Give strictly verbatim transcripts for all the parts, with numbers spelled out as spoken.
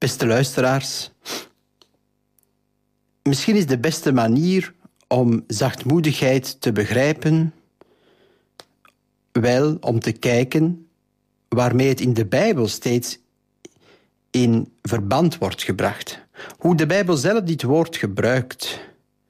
Beste luisteraars, misschien is de beste manier om zachtmoedigheid te begrijpen wel om te kijken waarmee het in de Bijbel steeds in verband wordt gebracht. Hoe de Bijbel zelf dit woord gebruikt.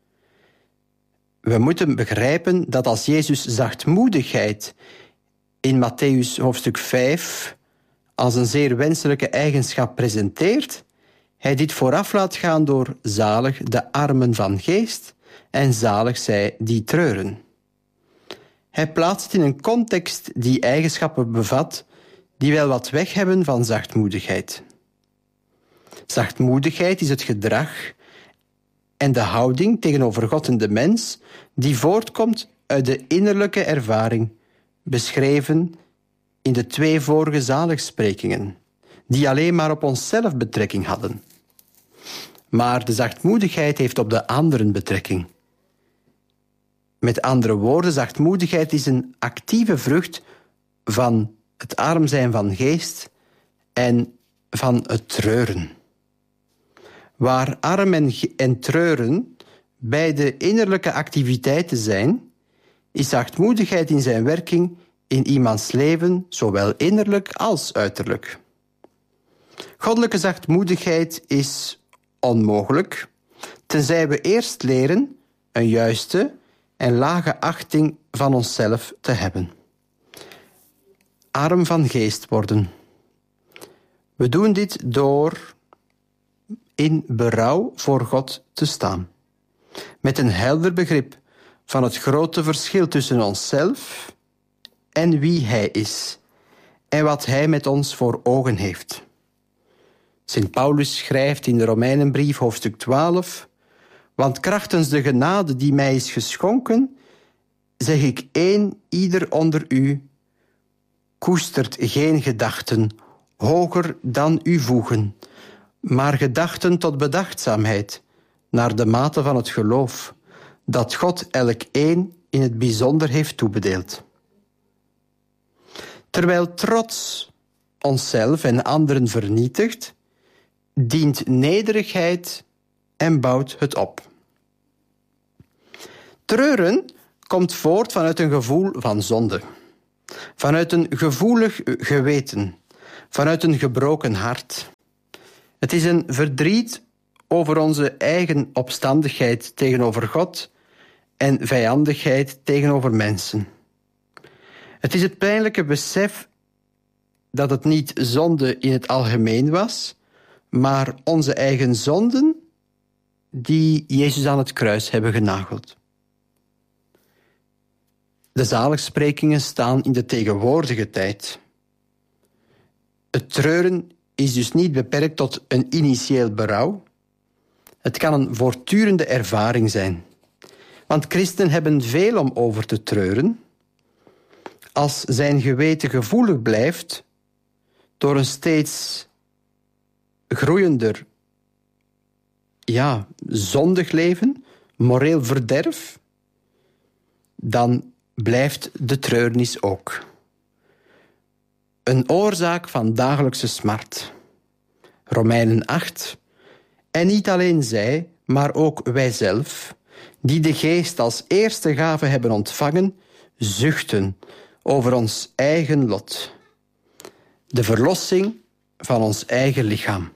We moeten begrijpen dat als Jezus zachtmoedigheid in Mattheüs hoofdstuk vijf als een zeer wenselijke eigenschap presenteert, hij dit vooraf laat gaan door zalig de armen van geest en zalig zij die treuren. Hij plaatst het in een context die eigenschappen bevat die wel wat weg hebben van zachtmoedigheid. Zachtmoedigheid is het gedrag en de houding tegenover God en de mens die voortkomt uit de innerlijke ervaring, beschreven in de twee vorige zaligsprekingen, die alleen maar op onszelf betrekking hadden. Maar de zachtmoedigheid heeft op de anderen betrekking. Met andere woorden, zachtmoedigheid is een actieve vrucht van het arm zijn van geest en van het treuren. Waar arm en, en treuren beide innerlijke activiteiten zijn, is zachtmoedigheid in zijn werking in iemands leven zowel innerlijk als uiterlijk. Goddelijke zachtmoedigheid is onmogelijk, tenzij we eerst leren een juiste en lage achting van onszelf te hebben. Arm van geest worden. We doen dit door in berouw voor God te staan. Met een helder begrip van het grote verschil tussen onszelf en wie Hij is en wat Hij met ons voor ogen heeft. Sint Paulus schrijft in de Romeinenbrief hoofdstuk twaalf: want krachtens de genade die mij is geschonken, zeg ik één ieder onder u, koestert geen gedachten hoger dan u voegen, maar gedachten tot bedachtzaamheid, naar de mate van het geloof, dat God elk een in het bijzonder heeft toebedeeld. Terwijl trots onszelf en anderen vernietigt, dient nederigheid en bouwt het op. Treuren komt voort vanuit een gevoel van zonde, vanuit een gevoelig geweten, vanuit een gebroken hart. Het is een verdriet over onze eigen opstandigheid tegenover God en vijandigheid tegenover mensen. Het is het pijnlijke besef dat het niet zonde in het algemeen was, maar onze eigen zonden die Jezus aan het kruis hebben genageld. De zaligsprekingen staan in de tegenwoordige tijd. Het treuren is dus niet beperkt tot een initieel berouw. Het kan een voortdurende ervaring zijn. Want christenen hebben veel om over te treuren. Als zijn geweten gevoelig blijft door een steeds groeiender, ja, zondig leven, moreel verderf, dan blijft de treurnis ook een oorzaak van dagelijkse smart. Romeinen acht. En niet alleen zij, maar ook wijzelf, die de geest als eerste gave hebben ontvangen, zuchten over ons eigen lot. De verlossing van ons eigen lichaam.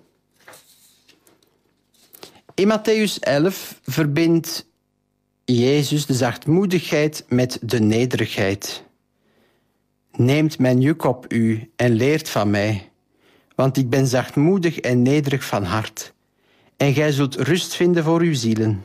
In Mattheüs elf verbindt Jezus de zachtmoedigheid met de nederigheid. Neemt mijn juk op u en leert van mij, want ik ben zachtmoedig en nederig van hart, en gij zult rust vinden voor uw zielen.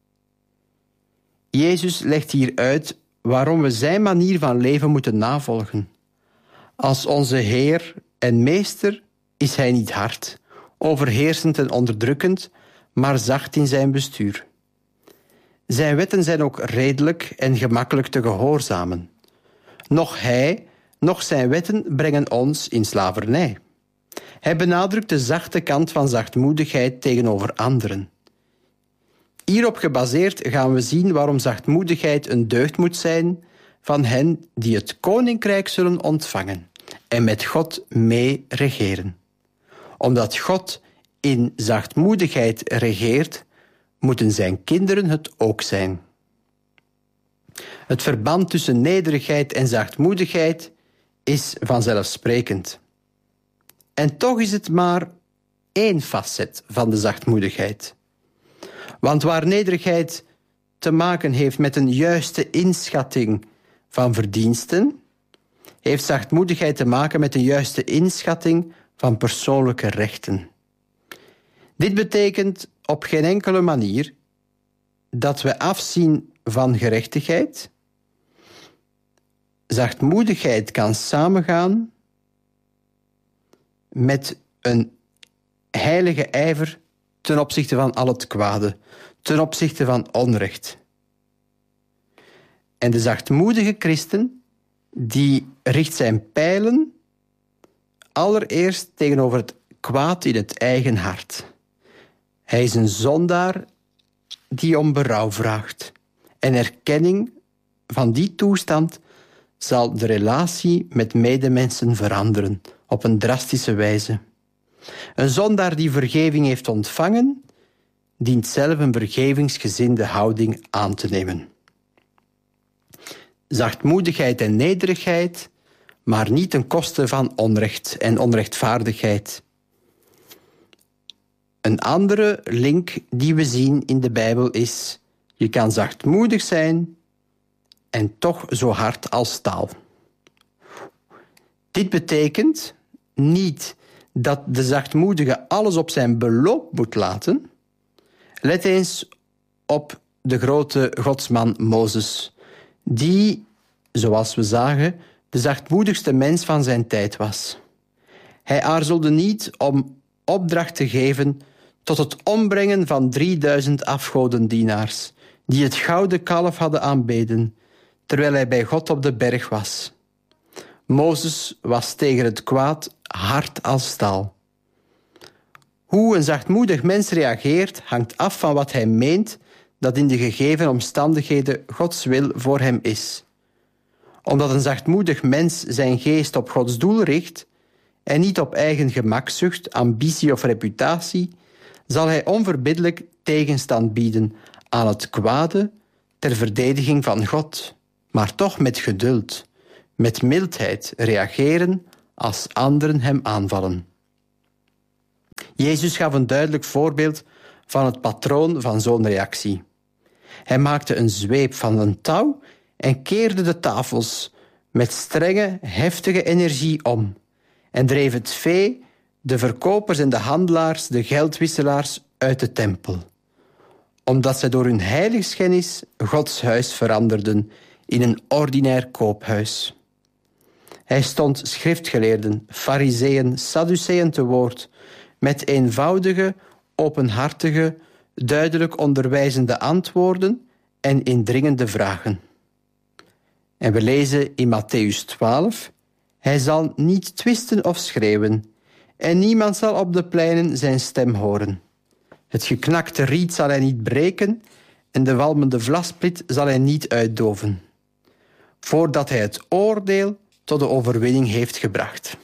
Jezus legt hier uit waarom we zijn manier van leven moeten navolgen. Als onze Heer en Meester is hij niet hard, overheersend en onderdrukkend, maar zacht in zijn bestuur. Zijn wetten zijn ook redelijk en gemakkelijk te gehoorzamen. Nog hij, nog zijn wetten brengen ons in slavernij. Hij benadrukt de zachte kant van zachtmoedigheid tegenover anderen. Hierop gebaseerd gaan we zien waarom zachtmoedigheid een deugd moet zijn van hen die het koninkrijk zullen ontvangen en met God mee regeren. Omdat God in zachtmoedigheid regeert, moeten zijn kinderen het ook zijn. Het verband tussen nederigheid en zachtmoedigheid is vanzelfsprekend. En toch is het maar één facet van de zachtmoedigheid. Want waar nederigheid te maken heeft met een juiste inschatting van verdiensten, heeft zachtmoedigheid te maken met een juiste inschatting van persoonlijke rechten. Dit betekent op geen enkele manier dat we afzien van gerechtigheid. Zachtmoedigheid kan samengaan met een heilige ijver ten opzichte van al het kwade, ten opzichte van onrecht. En de zachtmoedige christen, die richt zijn pijlen allereerst tegenover het kwaad in het eigen hart. Hij is een zondaar die om berouw vraagt. En erkenning van die toestand zal de relatie met medemensen veranderen op een drastische wijze. Een zondaar die vergeving heeft ontvangen, dient zelf een vergevingsgezinde houding aan te nemen. Zachtmoedigheid en nederigheid, maar niet ten koste van onrecht en onrechtvaardigheid. Een andere link die we zien in de Bijbel is: je kan zachtmoedig zijn en toch zo hard als staal. Dit betekent niet dat de zachtmoedige alles op zijn beloop moet laten. Let eens op de grote godsman Mozes, die, zoals we zagen, de zachtmoedigste mens van zijn tijd was. Hij aarzelde niet om opdracht te geven tot het ombrengen van drieduizend afgodendienaars, die het gouden kalf hadden aanbeden, terwijl hij bij God op de berg was. Mozes was tegen het kwaad hard als staal. Hoe een zachtmoedig mens reageert, hangt af van wat hij meent dat in de gegeven omstandigheden Gods wil voor hem is. Omdat een zachtmoedig mens zijn geest op Gods doel richt en niet op eigen gemakzucht, ambitie of reputatie, zal hij onverbiddelijk tegenstand bieden aan het kwade ter verdediging van God, maar toch met geduld, met mildheid reageren als anderen hem aanvallen. Jezus gaf een duidelijk voorbeeld van het patroon van zo'n reactie. Hij maakte een zweep van een touw en keerde de tafels met strenge, heftige energie om en dreef het vee, de verkopers en de handelaars, de geldwisselaars uit de tempel, omdat zij door hun heiligschennis Gods huis veranderden in een ordinair koophuis. Hij stond schriftgeleerden, farizeeën, sadduceeën te woord, met eenvoudige, openhartige, duidelijk onderwijzende antwoorden en indringende vragen. En we lezen in Mattheüs twaalf: hij zal niet twisten of schreeuwen, en niemand zal op de pleinen zijn stem horen. Het geknakte riet zal hij niet breken, en de walmende vlasplit zal hij niet uitdoven, voordat hij het oordeel tot de overwinning heeft gebracht.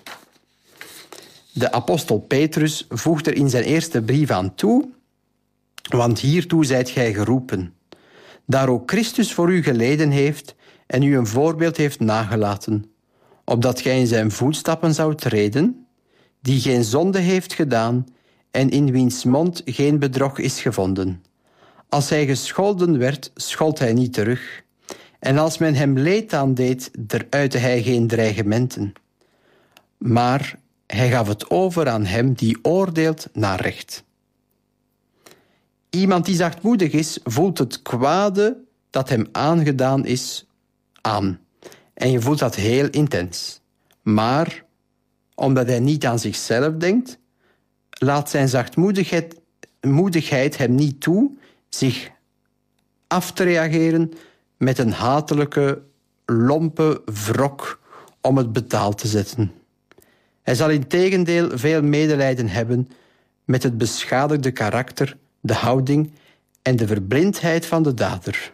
De apostel Petrus voegt er in zijn eerste brief aan toe: want hiertoe zijt gij geroepen, daar ook Christus voor u geleden heeft en u een voorbeeld heeft nagelaten, opdat gij in zijn voetstappen zoudt treden, die geen zonde heeft gedaan en in wiens mond geen bedrog is gevonden. Als hij gescholden werd, schold hij niet terug. En als men hem leed aandeed, uitte hij geen dreigementen. Maar hij gaf het over aan hem die oordeelt naar recht. Iemand die zachtmoedig is, voelt het kwade dat hem aangedaan is aan. En je voelt dat heel intens. Maar omdat hij niet aan zichzelf denkt, laat zijn zachtmoedigheid moedigheid hem niet toe zich af te reageren met een hatelijke, lompe wrok om het betaald te zetten. Hij zal integendeel veel medelijden hebben met het beschadigde karakter, de houding en de verblindheid van de dader.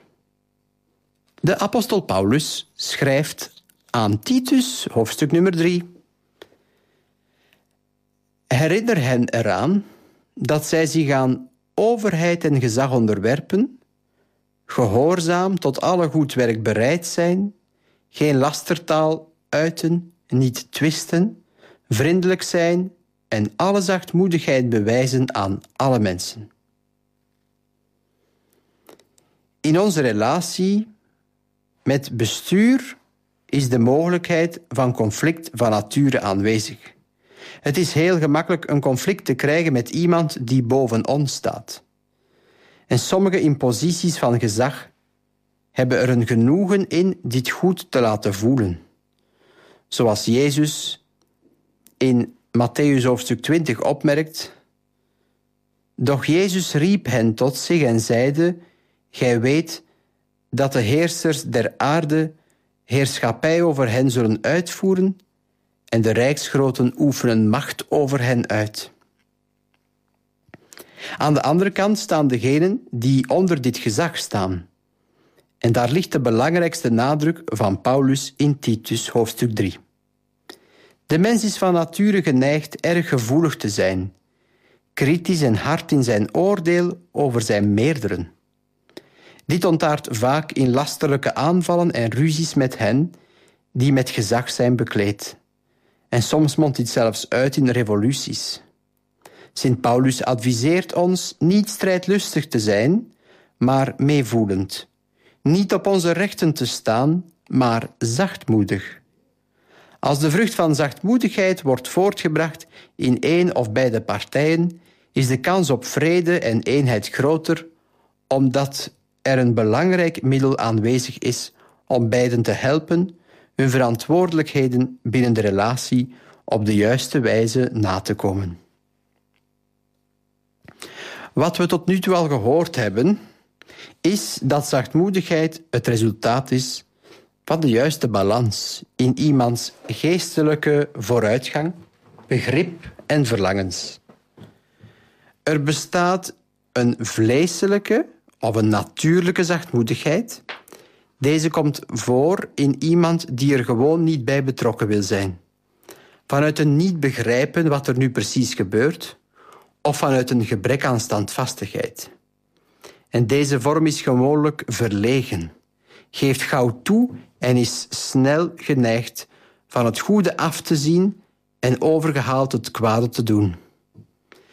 De apostel Paulus schrijft aan Titus, hoofdstuk nummer drie: herinner hen eraan dat zij zich aan overheid en gezag onderwerpen, gehoorzaam tot alle goed werk bereid zijn, geen lastertaal uiten, niet twisten, vriendelijk zijn en alle zachtmoedigheid bewijzen aan alle mensen. In onze relatie met bestuur is de mogelijkheid van conflict van nature aanwezig. Het is heel gemakkelijk een conflict te krijgen met iemand die boven ons staat. En sommigen in posities van gezag hebben er een genoegen in dit goed te laten voelen. Zoals Jezus in Mattheüs hoofdstuk twintig opmerkt: doch Jezus riep hen tot zich en zeide: gij weet dat de heersers der aarde heerschappij over hen zullen uitvoeren en de rijksgroten oefenen macht over hen uit. Aan de andere kant staan degenen die onder dit gezag staan. En daar ligt de belangrijkste nadruk van Paulus in Titus hoofdstuk drie. De mens is van nature geneigd erg gevoelig te zijn, kritisch en hard in zijn oordeel over zijn meerderen. Dit ontaart vaak in lasterlijke aanvallen en ruzies met hen die met gezag zijn bekleed. En soms mondt dit zelfs uit in revoluties. Sint Paulus adviseert ons niet strijdlustig te zijn, maar meevoelend. Niet op onze rechten te staan, maar zachtmoedig. Als de vrucht van zachtmoedigheid wordt voortgebracht in één of beide partijen, is de kans op vrede en eenheid groter, omdat er een belangrijk middel aanwezig is om beiden te helpen hun verantwoordelijkheden binnen de relatie op de juiste wijze na te komen. Wat we tot nu toe al gehoord hebben, is dat zachtmoedigheid het resultaat is van de juiste balans in iemands geestelijke vooruitgang, begrip en verlangens. Er bestaat een vleeselijke of een natuurlijke zachtmoedigheid. Deze komt voor in iemand die er gewoon niet bij betrokken wil zijn. Vanuit een niet begrijpen wat er nu precies gebeurt, of vanuit een gebrek aan standvastigheid. En deze vorm is gewoonlijk verlegen, geeft gauw toe en is snel geneigd van het goede af te zien en overgehaald het kwade te doen.